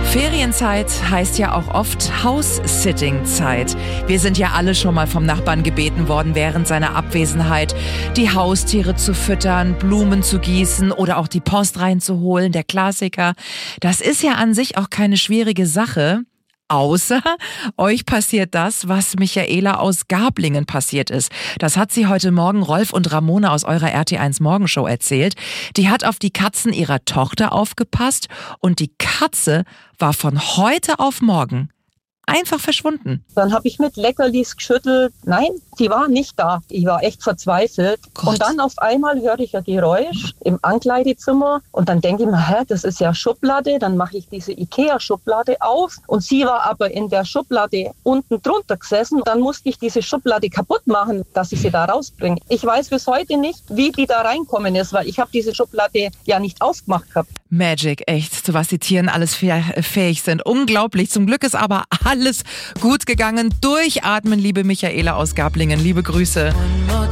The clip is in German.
Ferienzeit heißt ja auch oft House-Sitting-Zeit. Wir sind ja alle schon mal vom Nachbarn gebeten worden, während seiner Abwesenheit die Haustiere zu füttern, Blumen zu gießen oder auch die Post reinzuholen, der Klassiker. Das ist ja an sich auch keine schwierige Sache. Außer euch passiert das, was Michaela aus Garblingen passiert ist. Das hat sie heute Morgen Rolf und Ramona aus eurer RT1 Morgenshow erzählt. Die hat auf die Katzen ihrer Tochter aufgepasst und die Katze war von heute auf morgen einfach verschwunden. Dann habe ich mit Leckerlis geschüttelt. Nein, die war nicht da. Ich war echt verzweifelt. Gott. Und dann auf einmal höre ich ein Geräusch im Ankleidezimmer. Und dann denke ich mir, das ist ja Schublade. Dann mache ich diese Ikea-Schublade auf. Und sie war aber in der Schublade unten drunter gesessen. Dann musste ich diese Schublade kaputt machen, dass ich sie da rausbringe. Ich weiß bis heute nicht, wie die da reinkommen ist, weil ich habe diese Schublade ja nicht aufgemacht gehabt. Magic, echt, zu was die Tieren alles fähig sind. Unglaublich. Zum Glück ist aber alles gut gegangen. Durchatmen, liebe Michaela aus Garblingen. Liebe Grüße.